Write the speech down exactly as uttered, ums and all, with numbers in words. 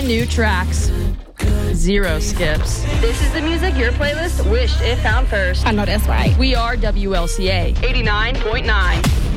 new tracks. Zero skips. This is the music your playlist wished it found first. I know that's right. We are W L C A eighty-nine point nine.